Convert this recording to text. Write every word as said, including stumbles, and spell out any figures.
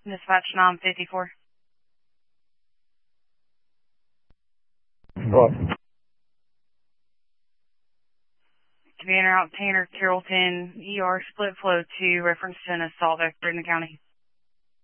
Dispatch nine fifty-four. What? Commander out Tanner, Carrollton, E R split flow two, reference to an assault vector in the county.